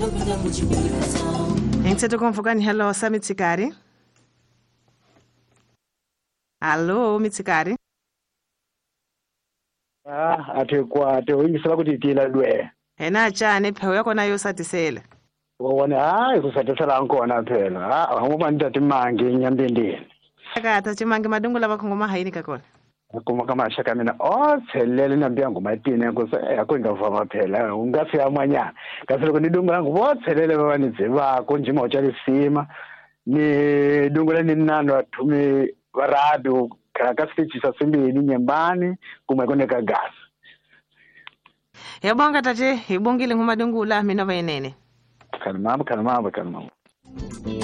Ngithethe kumvukani. Hello Samitsikari. Hello Mitsikari. Athe kwate uyisela ukuthi itila lwe. Ena tshane phewe yakho nayo satisele. Wona hayi kusathela ngona phela. Ngoba ntate mangi inyambendeni. Akatha chimange madungu lava khongoma hayini kakona. Kuma kama shaka mina thelele nambi yangu matini kusa yakho ngavama phela ungafika amanyana. Kaselo kunidungu langu thelele babanize bakho njima utshale sima. Ni dungu leninano athumi varadu kakasichisa simbini nyembani kumekoneka gas. Yabonga tate ibongile ngumadungu la mina vayenene. Kalmama.